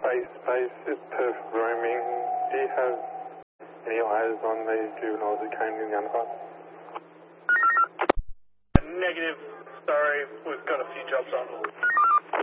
Base, it's Perth roaming. Do you have any eyes on these juveniles that came in the underpass? Negative. Sorry, we've got a few jobs on.